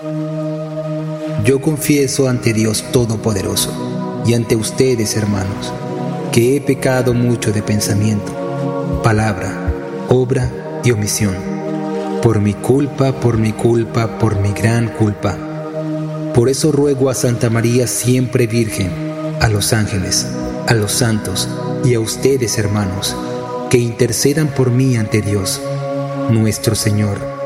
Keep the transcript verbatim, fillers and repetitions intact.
Yo confieso ante Dios Todopoderoso y ante ustedes, hermanos, que he pecado mucho de pensamiento, palabra, obra y omisión. Por mi culpa, por mi culpa, por mi gran culpa. Por eso ruego a Santa María siempre Virgen, a los ángeles, a los santos y a ustedes, hermanos, que intercedan por mí ante Dios, nuestro Señor.